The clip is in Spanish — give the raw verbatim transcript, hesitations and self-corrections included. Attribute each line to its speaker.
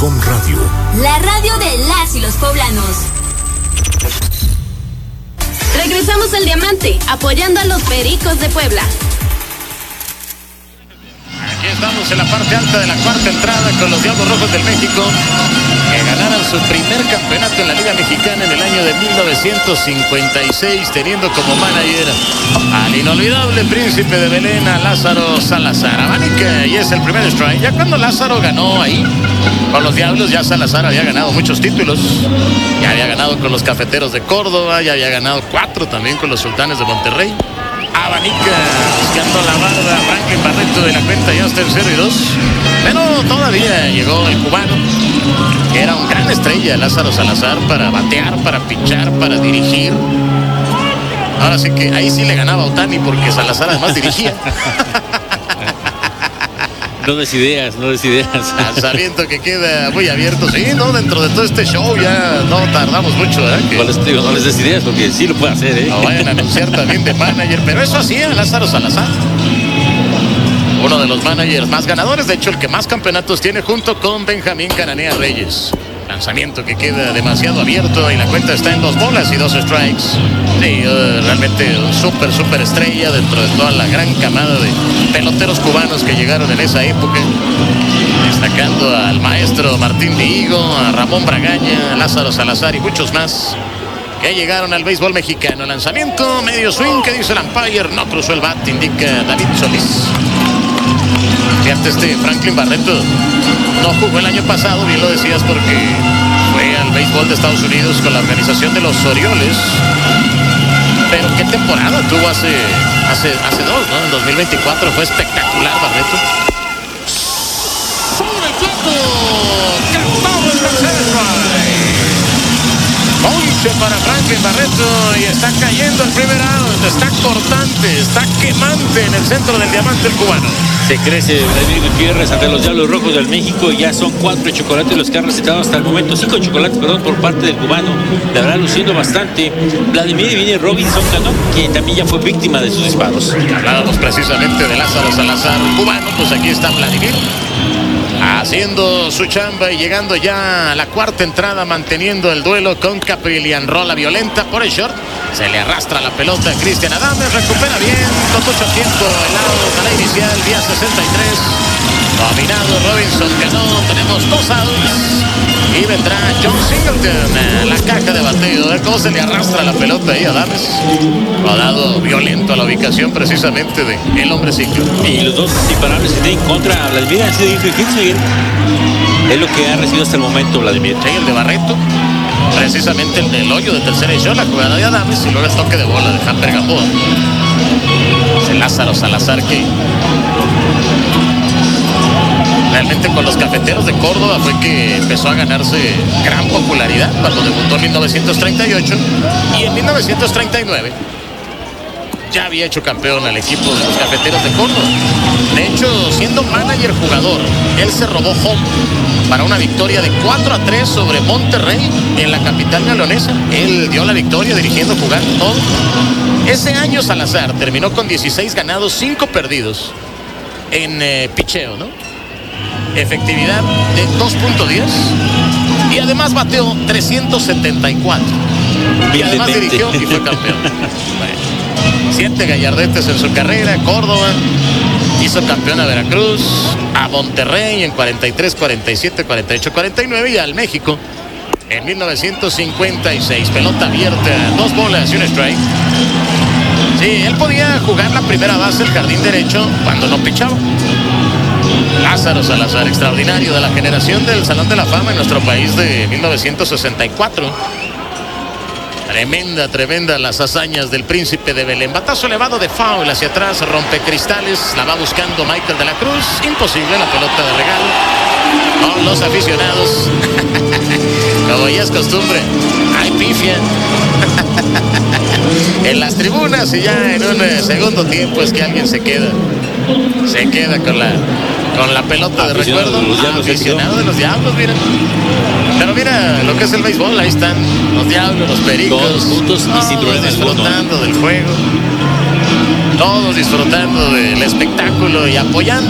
Speaker 1: Home Radio.
Speaker 2: La radio de las y los poblanos.
Speaker 3: Regresamos al Diamante, apoyando a los Pericos de Puebla.
Speaker 4: Aquí estamos en la parte alta de la cuarta entrada con los Diablos Rojos del México, que ganaron su primer campeonato en la Liga Mexicana en el año de mil novecientos cincuenta y seis, teniendo como manager al inolvidable príncipe de Belén, a Lázaro Salazar. Abanica, y es el primer strike. Ya cuando Lázaro ganó ahí con los Diablos, ya Salazar había ganado muchos títulos. Ya había ganado con los Cafeteros de Córdoba, ya había ganado cuatro también con los Sultanes de Monterrey. Abanica buscando la barra, Franklin Barreto de la cuenta ya está en cero y dos, pero todavía llegó el cubano, que era un gran estrella, Lázaro Salazar, para batear, para pichar, para dirigir. Ahora sí que ahí sí le ganaba a Otani, porque Salazar además dirigía.
Speaker 5: No des ideas, no des ideas.
Speaker 4: Lanzamiento que queda muy abierto. Sí, no, dentro de todo este show ya no tardamos mucho, ¿verdad? Que...
Speaker 5: No, les digo, no les des ideas, porque sí lo puede hacer, ¿eh?
Speaker 4: No vayan a anunciar también de manager, pero eso hacía Lázaro Salazar. Uno de los managers más ganadores, de hecho el que más campeonatos tiene, junto con Benjamín Cananea Reyes. Lanzamiento que queda demasiado abierto y la cuenta está en dos bolas y dos strikes. Sí, uh, realmente un súper, súper estrella dentro de toda la gran camada de peloteros cubanos que llegaron en esa época. Destacando al maestro Martín Dihigo, a Ramón Bragaña, a Lázaro Salazar y muchos más que llegaron al béisbol mexicano. Lanzamiento, medio swing, que dice el umpire, no cruzó el bat, indica David Solís. Fíjate, este Franklin Barreto no jugó el año pasado, bien lo decías, porque fue al béisbol de Estados Unidos con la organización de los Orioles. Pero qué temporada tuvo hace, hace, hace dos, ¿no? En dos mil veinticuatro fue espectacular Barreto. ¡Sobre el plato! ¡Cantado el tercer strike! Ponche para Franklin Barreto y está cayendo el primer out. Está cortante, está quemante en el centro del diamante el cubano.
Speaker 5: Se crece Vladimir Gutiérrez ante los Diablos Rojos del México y ya son cuatro chocolates los que han recetado hasta el momento, cinco chocolates, perdón, por parte del cubano. La verdad, luciendo bastante. Vladimir, y viene Robinson Cano, quien también ya fue víctima de sus disparos.
Speaker 4: Hablábamos precisamente de Lázaro Salazar, cubano, pues aquí está Vladimir, haciendo su chamba y llegando ya a la cuarta entrada, manteniendo el duelo con Caprillian. Rola violenta por el short, se le arrastra la pelota a Cristian Adames, recupera bien, con mucho tiempo el out a la inicial, vía sesenta y tres, dominado Robinson Cano. Tenemos dos outs y vendrá John Singleton a la caja de bateo. A ver cómo se le arrastra la pelota ahí a Adames. Ha dado violento a la ubicación precisamente de el hombre ciclo.
Speaker 5: Y los dos imparables que tienen contra Vladimir han sido Hitchhiker. Es lo que ha recibido hasta el momento Vladimir.
Speaker 4: Sí, el de Barreto, precisamente el del hoyo de tercera edición, la jugada de Adames, y luego el toque de bola de Hamper Gamboa. Es el Lázaro Salazar, que realmente con los Cafeteros de Córdoba fue que empezó a ganarse gran popularidad cuando debutó en mil novecientos treinta y ocho, y en mil novecientos treinta y nueve ya había hecho campeón al equipo de los Cafeteros de Córdoba. De hecho, siendo manager jugador, él se robó home para una victoria de cuatro a tres sobre Monterrey en la capital neolonesa. Él dio la victoria dirigiendo, jugando todo. Ese año Salazar terminó con dieciséis ganados, cinco perdidos en eh, picheo, ¿no? Efectividad de dos punto diez y además bateó trescientos setenta y cuatro y además dirigió y fue campeón. Bueno, siete gallardetes en su carrera. Córdoba, hizo campeón a Veracruz, a Monterrey en cuarenta y tres, cuarenta y siete, cuarenta y ocho, cuarenta y nueve y al México en mil novecientos cincuenta y seis. Pelota abierta, dos bolas y un strike. Sí, él podía jugar la primera base, el jardín derecho, cuando no pichaba. Lázaro Salazar, extraordinario, de la generación del Salón de la Fama en nuestro país de mil novecientos sesenta y cuatro. Tremenda, tremenda las hazañas del príncipe de Belén. Batazo elevado de foul hacia atrás, rompe cristales, la va buscando Michael de la Cruz. Imposible, la pelota de regalo. Con los aficionados, como ya es costumbre, hay pifia en las tribunas, y ya en un segundo tiempo es que alguien se queda, se queda con la, con la pelota de recuerdo. Aficionado de los Diablos, mira. Pero mira lo que es el béisbol, ahí están los Diablos, los Pericos,
Speaker 5: todos juntos y sin problemas,
Speaker 4: disfrutando del juego, todos disfrutando del espectáculo y apoyando.